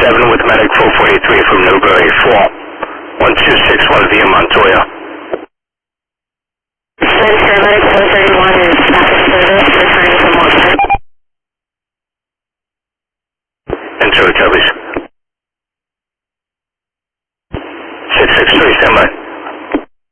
7 with medic 443 from Newbury 4. 1261 via Montoya. 97 medic